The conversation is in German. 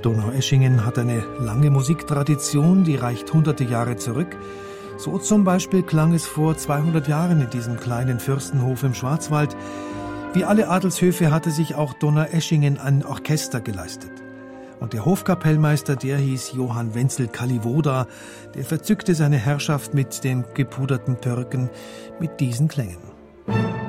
Donaueschingen hat eine lange Musiktradition, die reicht hunderte Jahre zurück. So zum Beispiel klang es vor 200 Jahren in diesem kleinen Fürstenhof im Schwarzwald. Wie alle Adelshöfe hatte sich auch Donaueschingen ein Orchester geleistet. Und der Hofkapellmeister, der hieß Johann Wenzel Kallivoda, der verzückte seine Herrschaft mit den gepuderten Türken mit diesen Klängen.